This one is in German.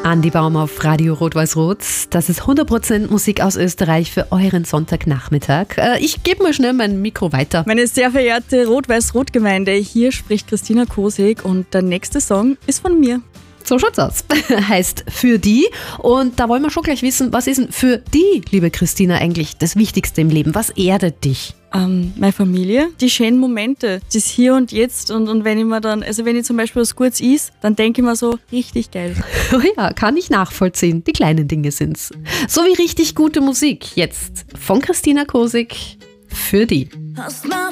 Andi Baum auf Radio Rot-Weiß-Rot. Das ist 100% Musik aus Österreich für euren Sonntagnachmittag. Ich gebe mal schnell mein Mikro weiter. Meine sehr verehrte Rot-Weiß-Rot-Gemeinde, hier spricht Christina Kosig und der nächste Song ist von mir. So schaut's aus. Heißt Für die. Und da wollen wir schon gleich wissen, was ist denn für die, liebe Christina, eigentlich das Wichtigste im Leben? Was erdet dich? Meine Familie, die schönen Momente, das Hier und Jetzt und wenn ich mir dann, also wenn ich zum Beispiel was Gutes is, dann denke ich mir so, richtig geil. Oh ja, kann ich nachvollziehen. Die kleinen Dinge sind's. So wie richtig gute Musik. Jetzt von Christina Kosig für die. Hast mal